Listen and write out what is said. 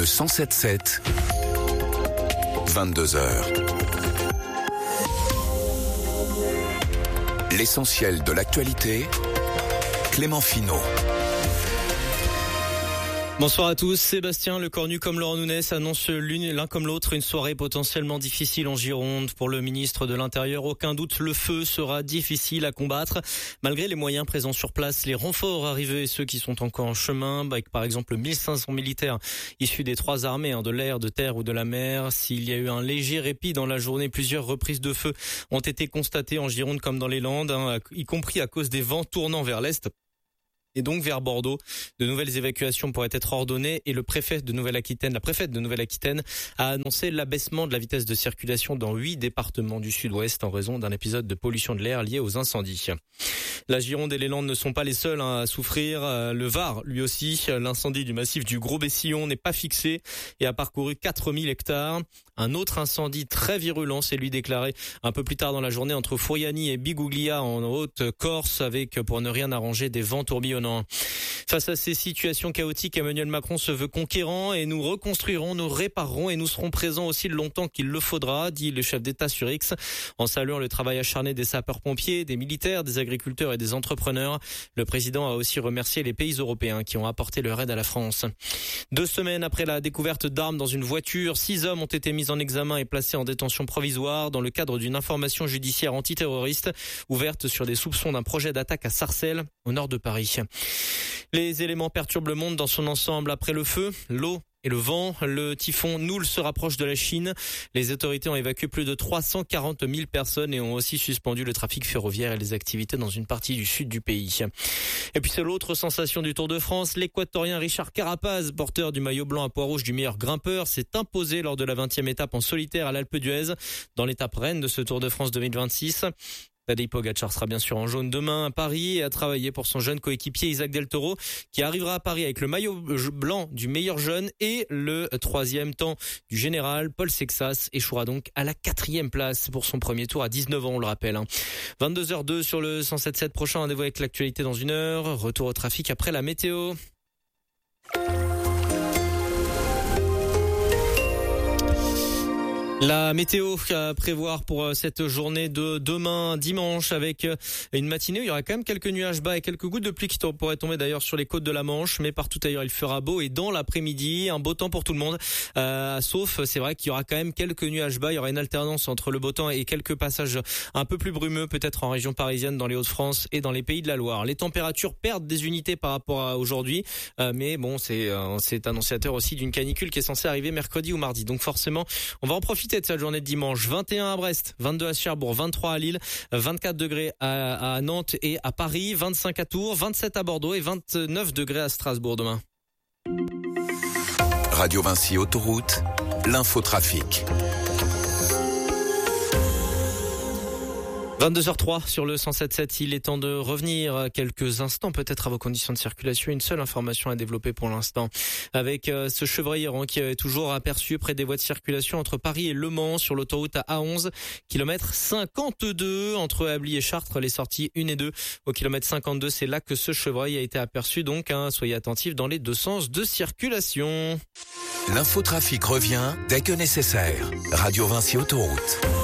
le 107.7, 22h. L'essentiel de l'actualité, Clément Finot. Bonsoir à tous. Sébastien Lecornu comme Laurent Nunez annoncent l'un comme l'autre une soirée potentiellement difficile en Gironde. Pour le ministre de l'Intérieur, aucun doute, le feu sera difficile à combattre. Malgré les moyens présents sur place, les renforts arrivés et ceux qui sont encore en chemin, avec par exemple 1500 militaires issus des trois armées, de l'air, de terre ou de la mer. S'il y a eu un léger répit dans la journée, plusieurs reprises de feu ont été constatées en Gironde comme dans les Landes, y compris à cause des vents tournant vers l'est. Et donc vers Bordeaux, de nouvelles évacuations pourraient être ordonnées et la préfète de Nouvelle-Aquitaine a annoncé l'abaissement de la vitesse de circulation dans 8 départements du sud-ouest en raison d'un épisode de pollution de l'air lié aux incendies. La Gironde et les Landes ne sont pas les seuls à souffrir. Le Var, lui aussi, l'incendie du massif du Gros-Bessillon n'est pas fixé et a parcouru 4000 hectares. Un autre incendie très virulent s'est lui déclaré un peu plus tard dans la journée entre Fouriani et Biguglia en Haute-Corse avec, pour ne rien arranger, des vents tourbillonnants. Face à ces situations chaotiques, Emmanuel Macron se veut conquérant et nous reconstruirons, nous réparerons et nous serons présents aussi longtemps qu'il le faudra, dit le chef d'État sur X, en saluant le travail acharné des sapeurs-pompiers, des militaires, des agriculteurs et des entrepreneurs. Le président a aussi remercié les pays européens qui ont apporté leur aide à la France. 2 semaines après la découverte d'armes dans une voiture, 6 hommes ont été mis en examen et placés en détention provisoire dans le cadre d'une information judiciaire antiterroriste ouverte sur des soupçons d'un projet d'attaque à Sarcelles, au nord de Paris. Les éléments perturbent le monde dans son ensemble. Après le feu, l'eau et le vent, le typhon Noul se rapproche de la Chine. Les autorités ont évacué plus de 340 000 personnes et ont aussi suspendu le trafic ferroviaire et les activités dans une partie du sud du pays. Et puis c'est l'autre sensation du Tour de France. L'Équatorien Richard Carapaz, porteur du maillot blanc à pois rouge du meilleur grimpeur, s'est imposé lors de la 20e étape en solitaire à l'Alpe d'Huez, dans l'étape reine de ce Tour de France 2026. Tadej Pogacar sera bien sûr en jaune demain à Paris et a travaillé pour son jeune coéquipier Isaac Del Toro qui arrivera à Paris avec le maillot blanc du meilleur jeune et le 3e temps du général. Paul Sexas échouera donc à la 4e place pour son premier tour à 19 ans, on le rappelle. 22h02 sur le 107.7, prochain rendez-vous avec l'actualité dans 1 heure. Retour au trafic après la météo. La météo à prévoir pour cette journée de demain dimanche avec une matinée où il y aura quand même quelques nuages bas et quelques gouttes de pluie qui pourraient tomber d'ailleurs sur les côtes de la Manche, mais partout ailleurs il fera beau et dans l'après-midi un beau temps pour tout le monde, sauf c'est vrai qu'il y aura quand même quelques nuages bas, il y aura une alternance entre le beau temps et quelques passages un peu plus brumeux peut-être en région parisienne, dans les Hauts-de-France et dans les Pays de la Loire. Les températures perdent des unités par rapport à aujourd'hui, mais bon c'est annonciateur aussi d'une canicule qui est censée arriver mercredi ou mardi, donc forcément on va en profiter de cette journée de dimanche. 21 à Brest, 22 à Cherbourg, 23 à Lille, 24 degrés à Nantes et à Paris, 25 à Tours, 27 à Bordeaux et 29 degrés à Strasbourg demain. Radio Vinci Autoroute, l'infotrafic. 22h03 sur le 107.7, il est temps de revenir quelques instants peut-être à vos conditions de circulation. Une seule information à développer pour l'instant avec ce chevreuil qui est toujours aperçu près des voies de circulation entre Paris et Le Mans sur l'autoroute à A11, kilomètre 52 entre Ably et Chartres, les sorties 1 et 2 au kilomètre 52. C'est là que ce chevreuil a été aperçu, donc soyez attentifs dans les 2 sens de circulation. L'infotrafic revient dès que nécessaire. Radio Vinci Autoroute.